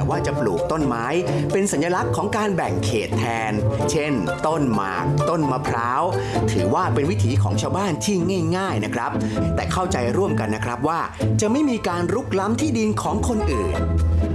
ว่าจะปลูกต้นไม้เป็นสัญลักษณ์ของการแบ่งเขตแทนเช่นต้นหมากต้นมะพร้าวถือว่าเป็นวิถีของชาวบ้านที่ง่ายๆนะครับแต่เข้าใจร่วมกันนะครับว่าจะไม่มีการรุกล้ำที่ดินของคนอื่น